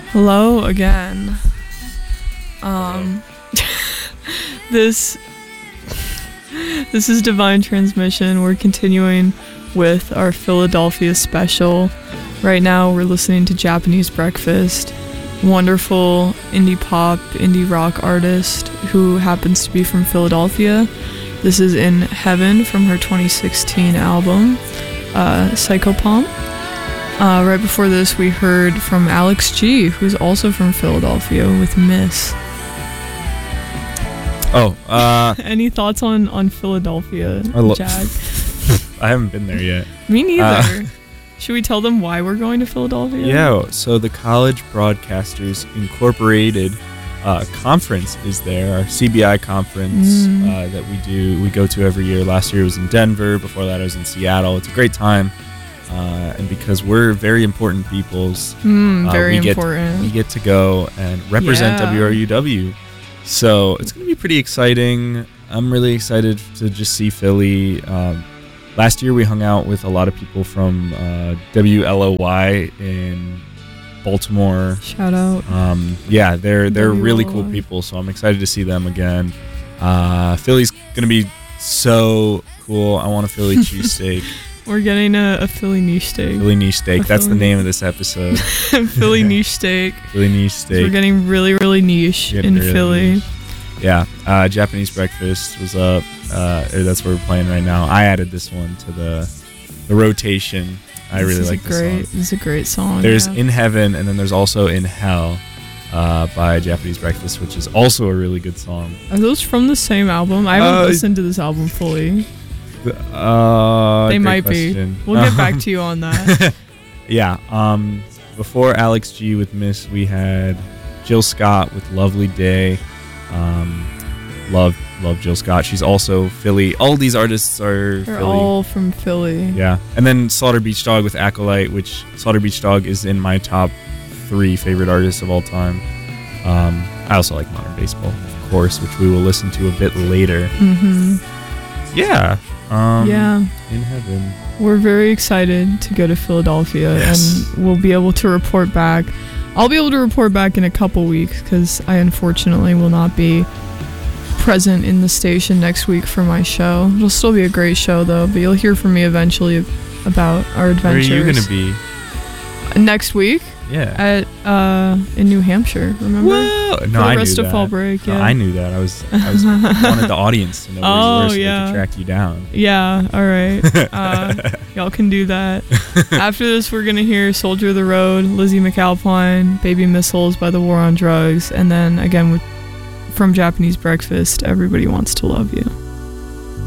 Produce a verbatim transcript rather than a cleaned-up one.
Hello again. Um, this this is Divine Transmission. We're continuing with our Philadelphia special. Right now, we're listening to Japanese Breakfast, wonderful indie pop, indie rock artist who happens to be from Philadelphia. This is In Heaven from her twenty sixteen album, uh, Psychopomp. Uh, right before this, we heard from Alex G, who's also from Philadelphia, with Miss. Oh, uh... Any thoughts on, on Philadelphia, I lo- Jag? I haven't been there yet. Me neither. Uh, Should we tell them why we're going to Philadelphia? Yeah, so the College Broadcasters Incorporated uh, conference is there, our C B I conference mm. uh, that we do, we go to every year. Last year it was in Denver, before that I was in Seattle. It's a great time. Uh, and because we're very important peoples, mm, very uh, we important. Get, we get to go and represent yeah. W R U W. So it's going to be pretty exciting. I'm really excited to just see Philly. Um, last year we hung out with a lot of people from uh, W L O Y in Baltimore. Shout out. Um, yeah, they're they're W L O Y. really cool people. So I'm excited to see them again. Uh, Philly's going to be so cool. I want a Philly cheesesteak. We're getting a, a Philly niche steak. Philly niche steak. A That's Philly the name of this episode. Philly niche steak. Philly niche steak. We're getting really, really niche Getting in really Philly. niche. Yeah. Uh, Japanese Breakfast was up. Uh, or that's what we're playing right now. I added this one to the the rotation. I this really is like a this great, song. This is a great song. There's yeah. In Heaven, and then there's also In Hell uh, by Japanese Breakfast, which is also a really good song. Are those from the same album? I haven't Uh, listened to this album fully. Uh, They great might question. be. We'll get back to you on that. Yeah. Um, before Alex G with Miss, we had Jill Scott with Lovely Day. Um, love, love Jill Scott. She's also Philly. All these artists are They're Philly. all from Philly. Yeah. And then Slaughter Beach Dog with Acolyte, which Slaughter Beach Dog is in my top three favorite artists of all time. Um, I also like Modern Baseball, of course, which we will listen to a bit later. Mm-hmm. Yeah. Um, yeah. In Heaven. We're very excited to go to Philadelphia, Yes. and we'll be able to report back. I'll be able to report back in a couple weeks because I unfortunately will not be present in the station next week for my show. It'll still be a great show though, but you'll hear from me eventually about our adventures. Where are you going to be? Next week? Yeah. At uh in New Hampshire, remember? Whoa! For No, the I rest knew of that. fall break, No, yeah. I knew that. I was, I was wanted the audience to know where Oh, you were so yeah. they could track you down. Yeah, all right. Uh, y'all can do that. After this, we're going to hear Soldier of the Road, Lizzie McAlpine, Baby Missiles by the War on Drugs, and then again with from Japanese Breakfast, Everybody Wants to Love You.